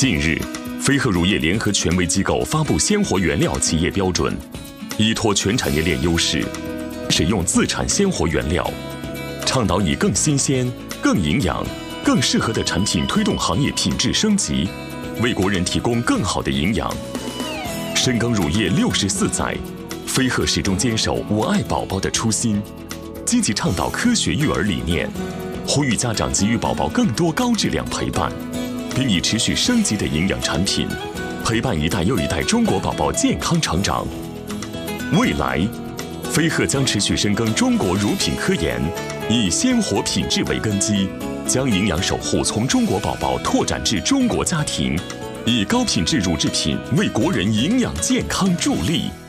近日，飞鹤乳业联合权威机构发布鲜活原料企业标准，依托全产业链优势，使用自产鲜活原料，倡导以更新鲜、更营养、更适合的产品推动行业品质升级，为国人提供更好的营养。深耕乳业64载，飞鹤始终坚守我爱宝宝的初心，积极倡导科学育儿理念，呼吁家长给予宝宝更多高质量陪伴，并以持续升级的营养产品，陪伴一代又一代中国宝宝健康成长。未来，飞鹤将持续深耕中国乳品科研，以鲜活品质为根基，将营养守护从中国宝宝拓展至中国家庭，以高品质乳制品为国人营养健康助力。